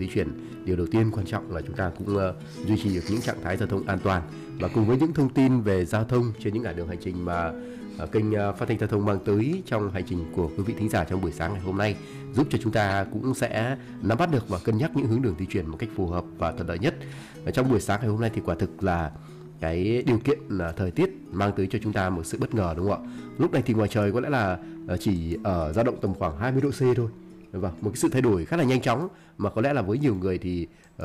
di chuyển, điều đầu tiên quan trọng là chúng ta cũng duy trì được những trạng thái giao thông an toàn, và cùng với những thông tin về giao thông trên những ngã đường hành trình mà kênh phát thanh giao thông mang tới trong hành trình của quý vị thính giả trong buổi sáng ngày hôm nay, giúp cho chúng ta cũng sẽ nắm bắt được và cân nhắc những hướng đường di chuyển một cách phù hợp và thuận lợi nhất. Trong buổi sáng ngày hôm nay thì quả thực là cái điều kiện thời tiết mang tới cho chúng ta một sự bất ngờ, đúng không ạ? Lúc này thì ngoài trời có lẽ là chỉ ở dao động tầm khoảng 20 độ C thôi. Vâng, một cái sự thay đổi khá là nhanh chóng mà có lẽ là với nhiều người thì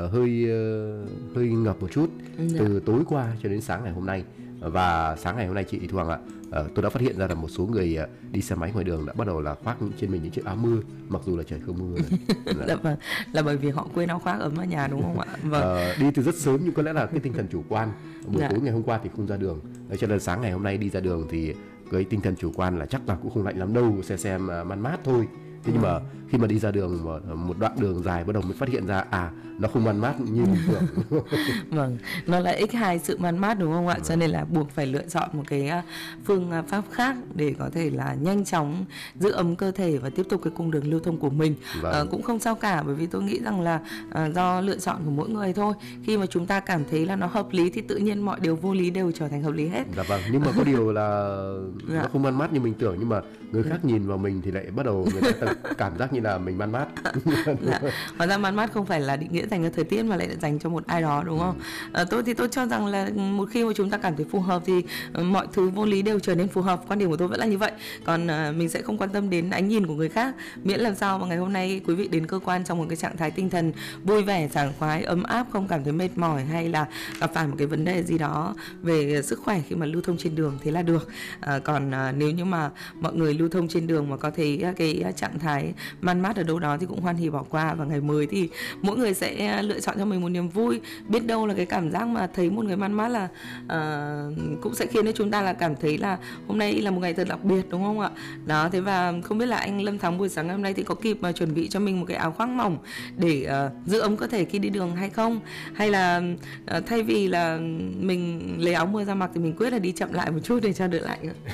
hơi ngập một chút từ tối qua cho đến sáng ngày hôm nay. Và sáng ngày hôm nay chị Thu Hằng ạ, tôi đã phát hiện ra là một số người đi xe máy ngoài đường đã bắt đầu là khoác trên mình những chiếc áo mưa mặc dù là trời không mưa. Dạ vâng, là bởi vì họ quên áo khoác ấm ở nhà đúng không ạ? Vâng. Đi từ rất sớm nhưng có lẽ là cái tinh thần chủ quan. Buổi tối ngày hôm qua thì không ra đường, cho nên sáng ngày hôm nay đi ra đường thì cái tinh thần chủ quan là chắc là cũng không lạnh lắm đâu, xe man mát thôi. Thế nhưng mà khi mà đi ra đường một đoạn đường dài bắt đầu mới phát hiện ra nó không man mát như bình thường. Vâng, nó là x2 sự man mát đúng không ạ? Cho nên là buộc phải lựa chọn một cái phương pháp khác để có thể là nhanh chóng giữ ấm cơ thể và tiếp tục cái cung đường lưu thông của mình. Cũng không sao cả, bởi vì tôi nghĩ rằng là do lựa chọn của mỗi người thôi. Khi mà chúng ta cảm thấy là nó hợp lý thì tự nhiên mọi điều vô lý đều trở thành hợp lý hết. Dạ vâng, nhưng mà có điều là nó không man mát như mình tưởng, nhưng mà người khác nhìn vào mình thì lại bắt đầu người ta cảm giác như là mình man mát. Hóa ra man mát không phải là định nghĩa dành cho thời tiết mà lại dành cho một ai đó đúng không? Tôi cho rằng là một khi mà chúng ta cảm thấy phù hợp thì mọi thứ vô lý đều trở nên phù hợp. Quan điểm của tôi vẫn là như vậy. Còn mình sẽ không quan tâm đến ánh nhìn của người khác, miễn làm sao mà ngày hôm nay quý vị đến cơ quan trong một cái trạng thái tinh thần vui vẻ, sảng khoái, ấm áp, không cảm thấy mệt mỏi hay là gặp phải một cái vấn đề gì đó về sức khỏe khi mà lưu thông trên đường, thế là được. Còn nếu như mà mọi người lưu thông trên đường mà có thấy cái trạng thái man mát ở đâu đó thì cũng hoan hỉ bỏ qua, và ngày mới thì mỗi người sẽ lựa chọn cho mình một niềm vui. Biết đâu là cái cảm giác mà thấy một người man mát là cũng sẽ khiến cho chúng ta là cảm thấy là hôm nay là một ngày thật đặc biệt đúng không ạ? Đó, thế và không biết là anh Lâm Thắng buổi sáng ngày hôm nay thì có kịp mà chuẩn bị cho mình một cái áo khoác mỏng để giữ ấm cơ thể khi đi đường hay không? Hay là thay vì là mình lấy áo mưa ra mặc thì mình quyết là đi chậm lại một chút để cho đỡ lạnh ạ?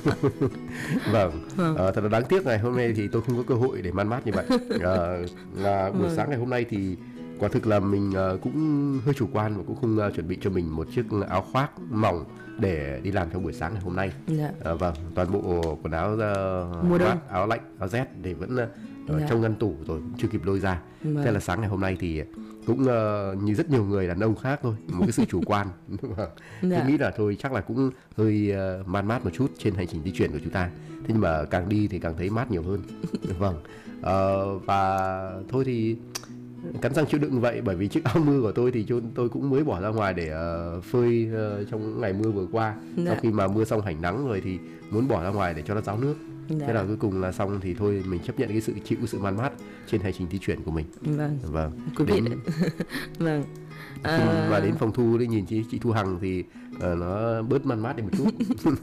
Vâng, thật là đáng tiếc ngày hôm nay thì tôi không có cơ hội để man mát như vậy. Buổi sáng ngày hôm nay thì quả thực là mình cũng hơi chủ quan và cũng không chuẩn bị cho mình một chiếc áo khoác mỏng để đi làm trong buổi sáng ngày hôm nay. Vâng, toàn bộ quần áo mùa đông, áo lạnh, áo rét thì vẫn trong ngăn tủ rồi, cũng chưa kịp lôi ra. Thế là sáng ngày hôm nay thì cũng như rất nhiều người đàn ông khác thôi, một cái sự chủ quan. Tôi nghĩ là thôi chắc là cũng hơi man mát một chút trên hành trình di chuyển của chúng ta. Thế nhưng mà càng đi thì càng thấy mát nhiều hơn. Vâng, và thôi thì cắn răng chịu đựng vậy, bởi vì chiếc áo mưa của tôi thì tôi cũng mới bỏ ra ngoài để phơi trong ngày mưa vừa qua. Sau khi mà mưa xong hảnh nắng rồi thì muốn bỏ ra ngoài để cho nó ráo nước. Thế là cuối cùng là xong thì thôi mình chấp nhận cái sự chịu sự man mát trên hành trình di chuyển của mình. Vâng. Quý vị vâng. Và đến phòng thu để nhìn chị Thu Hằng thì nó bớt man mát đi một chút.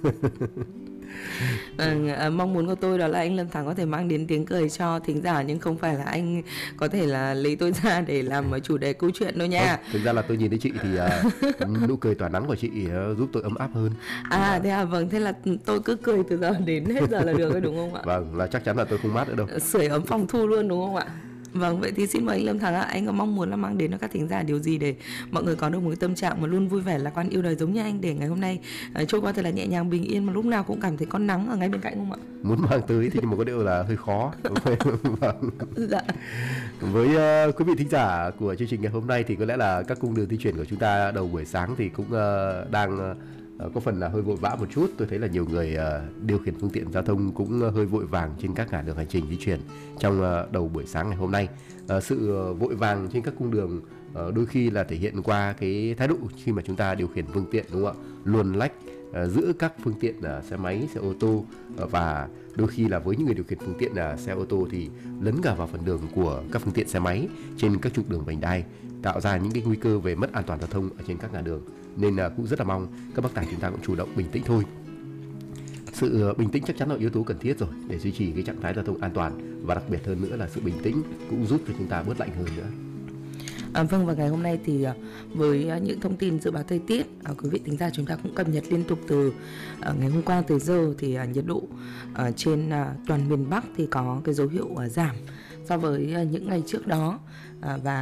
Mong muốn của tôi đó là anh Lâm Thắng có thể mang đến tiếng cười cho thính giả, nhưng không phải là anh có thể là lấy tôi ra để làm chủ đề câu chuyện đâu nha. Thực ra là tôi nhìn thấy chị thì nụ cười tỏa nắng của chị giúp tôi ấm áp hơn. Thế à, vâng, thế là tôi cứ cười từ giờ đến hết giờ là được rồi đúng không ạ? Vâng, là chắc chắn là tôi không mát nữa đâu. Sưởi ấm phòng thu luôn đúng không ạ? Vâng, vậy thì xin mời anh Lâm Thắng ạ. Anh có mong muốn là mang đến cho các thính giả điều gì để mọi người có được một cái tâm trạng mà luôn vui vẻ, lạc quan, yêu đời giống như anh, để ngày hôm nay trôi qua thật là nhẹ nhàng, bình yên, mà lúc nào cũng cảm thấy có nắng ở ngay bên cạnh không ạ? Muốn mang tới thì nhưng mà có điều là hơi khó. Vâng. Dạ. Với quý vị thính giả của chương trình ngày hôm nay thì có lẽ là các cung đường di chuyển của chúng ta đầu buổi sáng thì cũng đang có phần là hơi vội vã một chút. Tôi thấy là nhiều người điều khiển phương tiện giao thông cũng hơi vội vàng trên các ngã đường hành trình di chuyển trong đầu buổi sáng ngày hôm nay. Sự vội vàng trên các cung đường đôi khi là thể hiện qua cái thái độ khi mà chúng ta điều khiển phương tiện, đúng không ạ? Luồn lách giữa các phương tiện xe máy, xe ô tô, và đôi khi là với những người điều khiển phương tiện xe ô tô thì lấn cả vào phần đường của các phương tiện xe máy trên các trục đường vành đai, tạo ra những cái nguy cơ về mất an toàn giao thông ở trên các ngã đường. Nên cũng rất là mong các bác tài chúng ta cũng chủ động bình tĩnh thôi. Sự bình tĩnh chắc chắn là yếu tố cần thiết rồi để duy trì cái trạng thái giao thông an toàn, và đặc biệt hơn nữa là sự bình tĩnh cũng giúp cho chúng ta bớt lạnh hơn nữa. Vâng, và ngày hôm nay thì với những thông tin dự báo thời tiết, quý vị thính giả chúng ta cũng cập nhật liên tục từ ngày hôm qua tới giờ, thì nhiệt độ trên toàn miền Bắc thì có cái dấu hiệu giảm so với những ngày trước đó, và